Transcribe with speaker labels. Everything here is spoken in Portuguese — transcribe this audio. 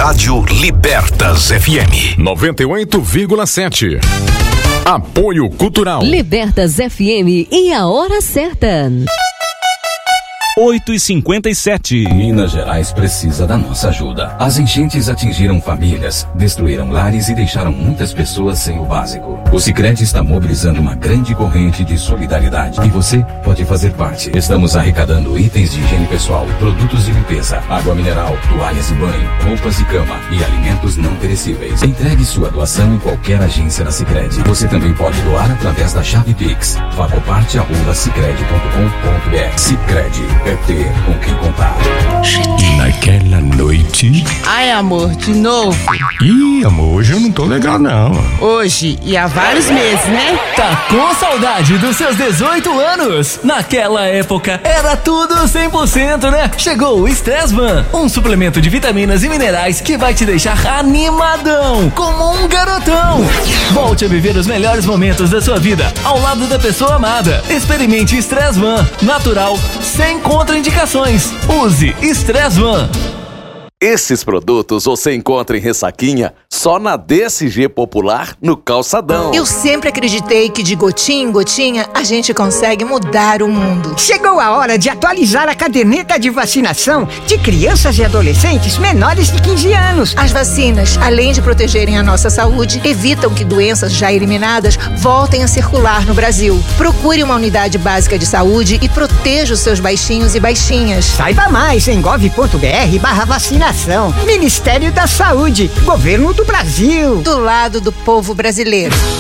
Speaker 1: Rádio Libertas FM
Speaker 2: 98,7. Apoio Cultural.
Speaker 3: Libertas FM e a hora certa.
Speaker 4: 8h57.
Speaker 5: Minas Gerais precisa da nossa ajuda. As enchentes atingiram famílias, destruíram lares e deixaram muitas pessoas sem o básico. O Sicredi está mobilizando uma grande corrente de solidariedade e você pode fazer parte. Estamos arrecadando itens de higiene pessoal, produtos de limpeza, água mineral, toalhas de banho, roupas de cama e alimentos não perecíveis. Entregue sua doação em qualquer agência da Sicredi. Você também pode doar através da chave Pix. facoparte@sicredi.com.br. Sicredi é ter com quem contar.
Speaker 6: E naquela noite...
Speaker 7: Ai, amor, de novo?
Speaker 6: Ih, amor, hoje eu não tô legal, não.
Speaker 7: Hoje e há vários meses, né?
Speaker 8: Tá com saudade dos seus 18 anos? Naquela época era tudo 100%, né? Chegou o Stressman, um suplemento de vitaminas e minerais que vai te deixar animadão, como um garotão. Volte a viver os melhores momentos da sua vida ao lado da pessoa amada. Experimente Stressman, natural, sem contraindicações. Use Stressman.
Speaker 9: Esses produtos você encontra em Ressaquinha só na DSG Popular no Calçadão.
Speaker 10: Eu sempre acreditei que de gotinha em gotinha a gente consegue mudar o mundo.
Speaker 11: Chegou a hora de atualizar a caderneta de vacinação de crianças e adolescentes menores de 15 anos.
Speaker 10: As vacinas, além de protegerem a nossa saúde, evitam que doenças já eliminadas voltem a circular no Brasil. Procure uma unidade básica de saúde e proteja os seus baixinhos e baixinhas.
Speaker 11: Saiba mais em gov.br/vacinação. Ministério da Saúde, Governo do Brasil.
Speaker 10: Do lado do povo brasileiro.